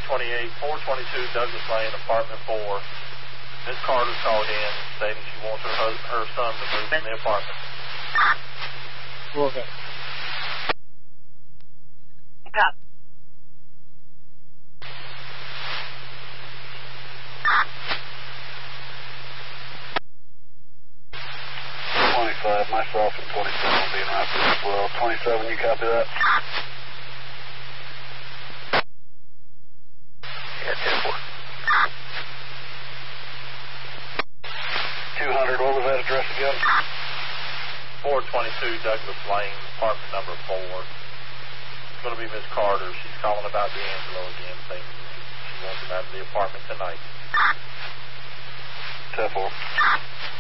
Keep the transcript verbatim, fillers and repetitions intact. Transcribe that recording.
twenty-eight, four twenty-two Douglas Lane, apartment four. Miss Carter called in stating she wants her hus- her son to move from the apartment. Okay. Got twenty-five, myself and twenty-seven will be in Rapid as well. twenty-seven, you copy that? Yeah, ten four. two hundred, what was that address again? four twenty-two Douglas Lane, apartment number four. It's going to be Miss Carter. She's calling about D'Angelo again, saying she wants him out of the apartment tonight. ten four.